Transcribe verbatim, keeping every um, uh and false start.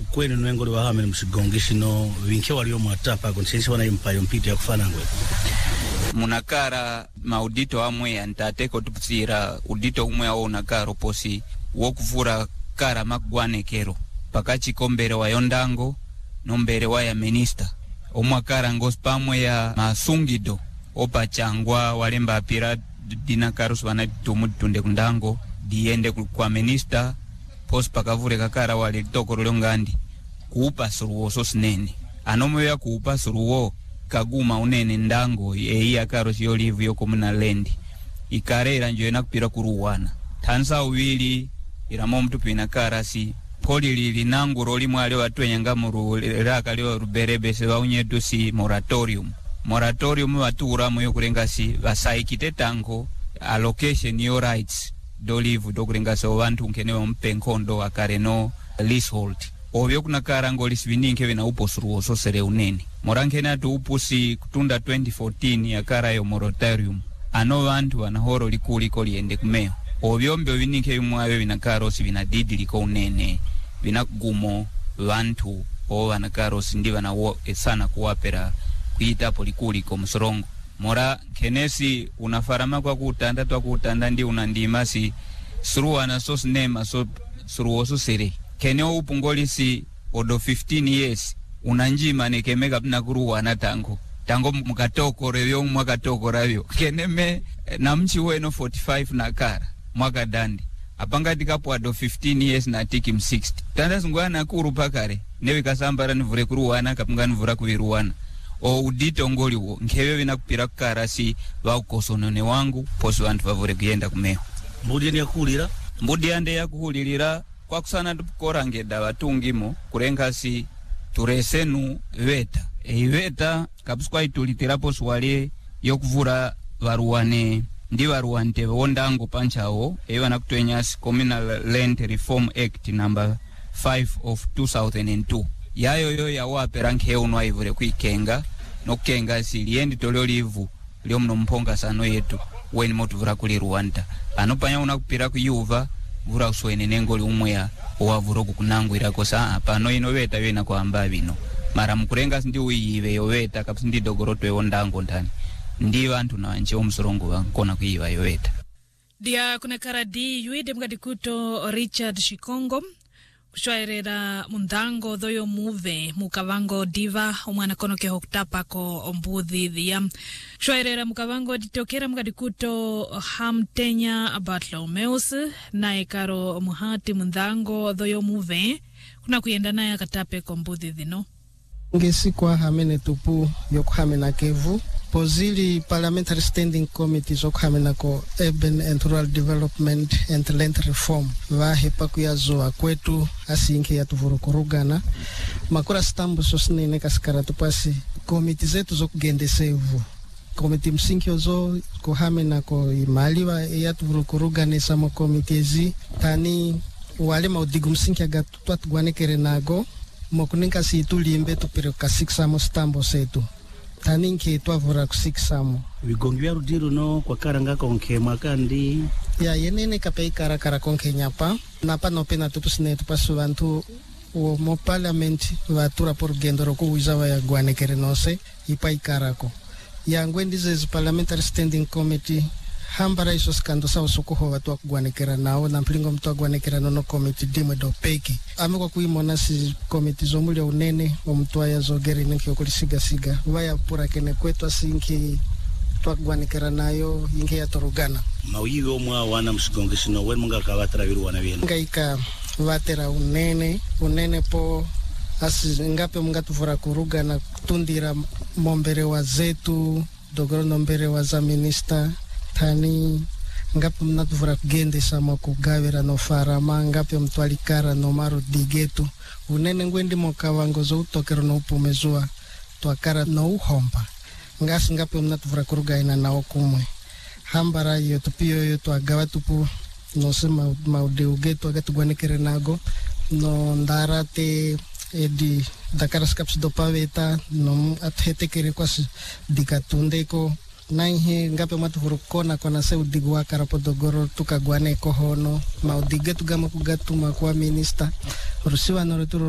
kwenu nwengo li wahame msigongishi no winke walio mwatapa konsensi wana impayo mpiti ya kufana ngwe munakara maudito amwe ya ntateko tupusira udito umwe ya unakaro posi wokuvura kara makwane kero pakachi kombere wa yondango nombere wa ya minista omwakara ngospamwe ya masungido opa changwa walemba apira dina karus wana tumutunde kundango diende kwa minista pos pakavure kakara wale tokoro ngandi kuupa suruwo so sinene anomo ya kuupa suruwo kaguma unene ndango e ya karos yolivu yo komuna lendi ikarera njo ena kupira kuruwana tansa uwili iramo mtu pina karasi poli lili nangu roli mwale watu enyanga muru raka liwa ruberebe se waunyetu si moratorium moratorium watu uramu yo kurengasi wasaikite tango allocation yo rights dolivu do kurengasi wantu unkene wa mpenkondo wakare no leasehold ovyo kuna karango lisvininke vina upo suruo so sere uneni morankena tu upusi kutunda twenty fourteen ya kara yo moratorium ano wantu wanahoro likuli ko liende kumeo ovyo mbyo vininke vimwayo vina karosi vina didi liko unene vina gumo wantu o wana karosi ndi wana wo esana kuwapera kuita polikuli ko msorongo mora kenesi unafarama kwa kutanda twa kutanda ndi unandimasi suruwa na sos nema so suruwo so sere keneo upungolisi odo fifteen years unanjima nekemeka pina kuruwa na tango tango mkatoko revyo mwakatoko ravyo keneme na mchi weno forty-five na kara mwaka dandi apanga tikapo ado fifteen years na tiki m sixty tanda sungwana kuru pakare newe kasambara nivure kuruwana kapunga nivura kuviruwana o udito ngoli wo nkewe vina kupira kara si waukosonone wangu posi wantu vavure kuyenda kumeo mbudi ya kuhulira mbudi ande ya kuhulira kwa kusana tupukora ngeda watungimo kurengasi turesenu veta e veta kapuskwa itulitirapo swale yokuvura varuwane ndi varuante wondango panchawo ewa na kutuenyasi Communal Land Reform Act number five of two thousand two yayo yo ya wapera nkeo unwa ivure kuikenga no kenga siliendi tolio livu lio mno mponga sano yetu weni motu vura kuli Rwanda anopanya unakupira kuyuva vura uswene nengoli umwea uwavuro kukunangu irako saa apano inoveta wena kwa ambavino mara mkurenga sindi uive yoveta kapsi ndi dogoroto yondango ndani ndi wantu na wanche umsorongo wankona kuiva yoveta dia kuna karadi yuide mkadikuto Richard Shikongo kushwairera mundango dhoyo muve mukavango diva umwana kono ke hoktapa ko ombuthi dhia shwairera mukavango ditokera mkadikuto Hamtenya Bartolomeus na ekaro muhati mundango dhoyo muve kuna kuyenda naye akatape ko ombuthi dhino ngesi kwa hamene tupu yokuhamena kevu pozili Parliamentary Standing Committee zokuhamena ko Urban and Rural Development and Land Reform vahepa kuyazoa kwetu asinke ya tuvurukurugana makura stambu sosinene kasikara tupasi komiti zetu zokugendesevu komiti msinki ozo kuhamena ko imaliwa ya tuvurukurugana samo komiti ezi tani wale maudigu msinki agatutwa tugwanekere nago mokuninka si tulimbe tupire kasikisamo stambo setu taninke twavura kusikisamo vigongi vya rudiru no kwa karanga konke mwakandi ya yenene kapei kara kara konke nyapa napa no pena tupusine tupasu vantu o mo parliament vatura por gendoro ko wizawa ya gwanekere nose ipa ikarako ya ngwendize z Parliamentary Standing Committee hambara iso skando sawa sukuho watu wakugwanekera nao na mplingo mtu wakugwanekera nono komiti dimwe do peki ame kwa kuimona si komiti zomuli ya unene wa mtu waya zogeri ninki okuli siga siga vaya pura kene kwetu asinki twakugwanekera nayo inge ya torugana mauyiwe omwa wana msigongishi no weni munga kawatara viru wana vienu nga ika vatera unene unene po asi ngape munga tufura kurugana tundira mombere wa zetu dogoro nombere wa za minister tani ngapi mnatuvura kugende sama kugavira no farama ngapi mtwalikara no maru digetu unene ngwendi mokavango zo utokero no upumezua twakara no uhomba ngasi ngapi mnatuvura kurugaina na okumwe hambara yo tupio yo twagawa tupu no sema maudeugetu agatugwanekere nago no ndarate edi dakara skaps do paveta no athetekere kwasi dikatundeko naihe ngape matu hurukona kona se udigu wakara podogoro tukagwane kohono maudigetu gama kugatu makwa minister rusiwa noreturu